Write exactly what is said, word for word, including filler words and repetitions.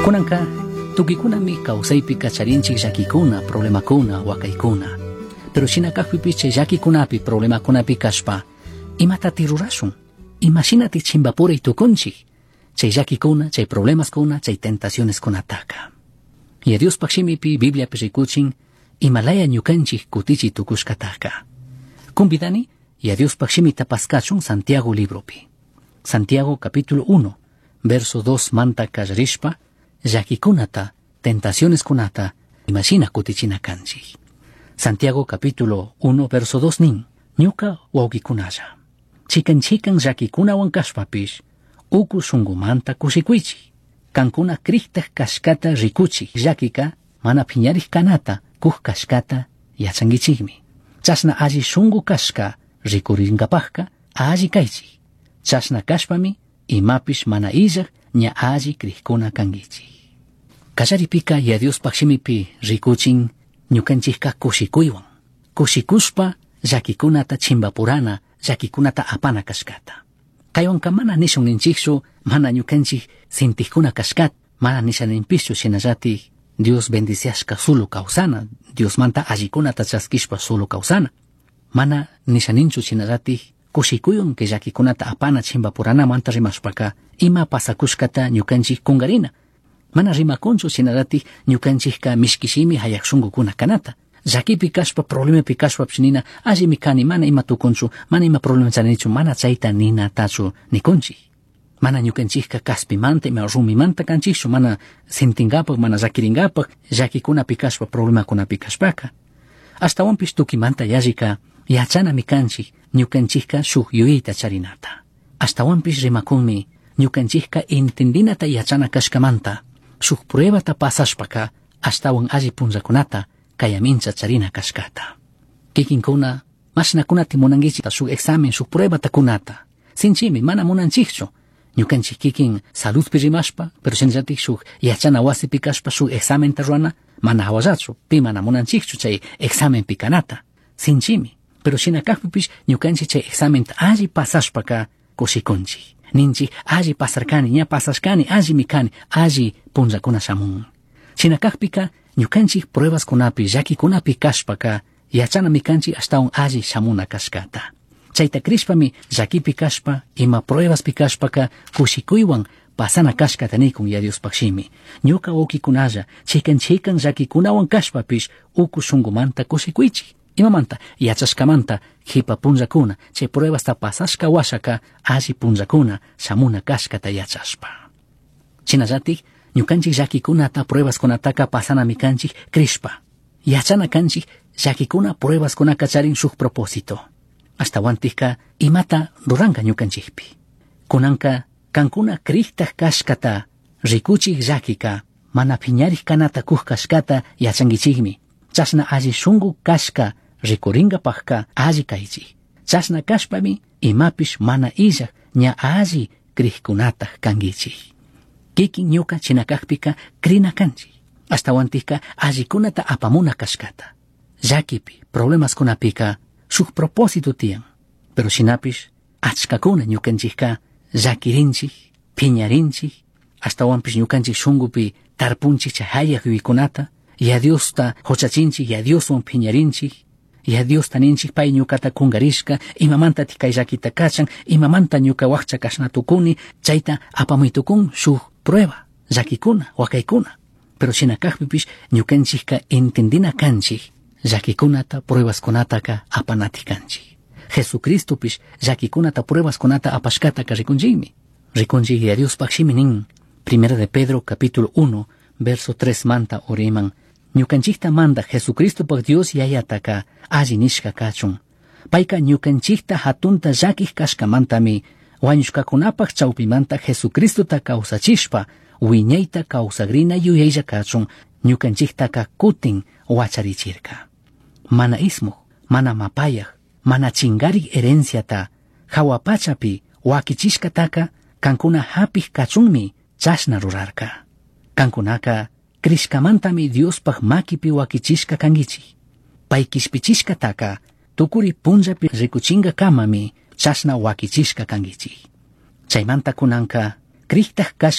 Kunanka tukikunami kawsaypi kacharinchik llakikuna, problemakuna, wakaykuna. Pero shinakakpipi chay llakikunapi, problemakunapi kashpa, imatati rurashun, imashinati chimbapuray tukunchik, chay llakikuna, chay problemaskuna, chay tentacioneskunataka. Y Dios pakshimipi Bibliapi rikuchin, imalaya ñukanchik kutichi tukushkataka. Kumbidani, y Dios pakshimita paskachun Santiago libropi. Santiago capítulo uno, verso dos manta kallarishpa, llakikunata, tentaciones kunata, imagina kutichina kanchik. Santiago capítulo uno, verso dos nin, ñuka wawkikunalla. Chikan chikan llakikunawan kashpapish, uku shungumanta kushikuichi. Kankuna krihtak kashkata rikuchi, llakika, mana piñarich kanata, kuh kashkata, yachangichigmi. Chasna alli shungu kashka, rikuringapahka, alli kaichi. Chasna kashpami, imapish mana illak, ña alli krihkuna kangichi. Kallaripika ya Dios pakshimipi rikuchin, ñukanchikka kushikuywan. Kushikushpa, llakikunata chimbapurana, llakikunata apana kashkata. Kaywanka mana nishun ninchikshu, mana ñukanchik sintijkuna kashkat, mana nishaninpishu shinallati, Dios bendiciashka solo kausana, Dios manta allikunata chaskishpa solo kausana. Mana nishaninchu shinallati, kushikuyun que llakikunata apana chimbapurana manta rimashpaka, ima pasakushkata ñukanchik kungarina. Mana rimakunchu shinallati ñukanchikka mishkishimi hayakshungukuna kanata. Llakipi kashpa problema pi kashpa pshinina alli mikani mana ima tukunchu, mana ima problema chanichu, mana chayta nina tachu nikunchi. Mana ñukanchikka kaspi manta ima rumi manta kanchikshu, mana sintingapak, mana llakiringapak, llakikuna pi kashpa problema kuna pi kashpaka. Hasta wanpish tukimanta yallika yachana mikanchik ñukanchikka shuk yuyita charinata. Hasta wanpish rimakunmi ñukanchikka intendinata yachana kashkamanta, shuk pruebata pasashpaka, hasta wan alli punllakunata kayamincha charina kashkata. Kikinkuna, mashnakunati munangichita shuk examen, shuk pruebata kunata. Sinchimi, mana munanchikchu. Ñukanchik kikin saludpi rimashpa, pero shinllatik shuk yachana wasipi kashpa shuk examen ruana, mana hawallachu, pi mana munanchikchu chay examen pikanata. Sinchimi, pero shinakakpipish ñukanchik chay examen alli pasashpaka kushikunchik. Ninchik alli pasarkani, ña pasashkani, alli mikani, alli punllakuna shamun. Shinakakpika ñukanchik pruebas kunapi, llakikunapi kashpaka, yachana mikanchik ashtawan alli shamuna kashkata. Chayta krishpami llakipi kashpa, ima pruebas pi kashpaka, kushikuywan pasana kashkata nikun ya Dios pakshimi. Ñuka ukikunalla, chikan chikan llakikunawan kashpapish, uku shungumanta kushikuychik. Imamanta, yachashkamanta, hipa punllakuna, chay pruebas ta pasashka washaka, alli punllakuna, shamuna kashkata yachashpa. Chinallatik, ñukanchik llakikunata pruebas kunataka pasana mikanchik krishpa. Yachana kanchik llakikuna pruebas kunaka charin shuk propósito. Hasta wantika imata ruranka ñukanchikpi. Kunanka kankuna krihtak kashkata rikuchik llakika, mana piñarich kanata kuh kashkata yachangichikmi. Chasna alli shungu kashka rikuringapahka alli kaychik. Chasna kashpami imapish mana illak ña alli krihkunata kangichik. Kikin ñuka chinakakpika krina kanchik. Hasta wantika allikunata apamuna kashkata. Llakipi problemas kunapika shuk propósito tiyan. Pero shinapish achkakuna ñukanchikka llakirinchik, piñarinchik, hasta wanpish ñukanchik shungupi tarpunchik chay hayak yuikunata, ya Diosta hochachinchik, ya Dioswan piñarinchik, ya Diosta ninchik pay ñukata kungarishka, imamanta tikay llakita kachan, imamanta ñuka wakcha kashnatukuni, chayta apamuytukun shuk prueba, llakikuna, wakaykuna. Pero shinakakpipish ñukanchikka entendina kanchik, llakikunata pruebas kunataka apanati kanchik. Jesucristopish llakikunata pruebas kunata apashkataka rikunchikmi. Rikunchik ya Dios pakshimi nin, Primera de Pedro capítulo uno, verso tres manta oriman, ñukanchikta manda Jesucristo pak Dios yayataka alli nishka kachun. Payka ñukanchikta hatunta llakik kashkamantami, wañushkakunapak chawpimanta Jesucristota kawsachishpa, wiñayta kawsagrina yuyaylla kachun, ñukanchiktaka kutin wacharichirka. Mana ismuj, mana mapayaj, mana chingarik herenciata, hawapachapi wakichishkataka, kankuna hapik kachunmi chashna rurarka. Kankunaka krishkamantami Diospaj makipi wakichishka kangichi. Pay kishpichishkataka, tukuri punjapi rikuchinga kamami chashna wakichishka kangichi. Chaymanta kunanka krihtaj kash